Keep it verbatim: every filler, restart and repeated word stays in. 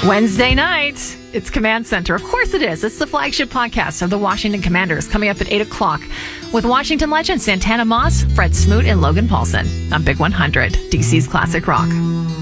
Wednesday night, it's Command Center. Of course it is. It's the flagship podcast of the Washington Commanders, coming up at eight o'clock with Washington legends Santana Moss, Fred Smoot, and Logan Paulson on Big one hundred, D C's Classic Rock.